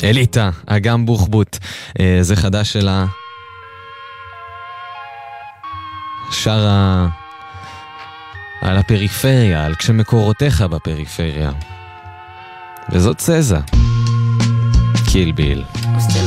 אליטה, אגם בוחבוט, זה חדש שלה. שרה על הפריפריה, על כשמקורותיך בפריפריה. וזאת סזה. קיל ביל.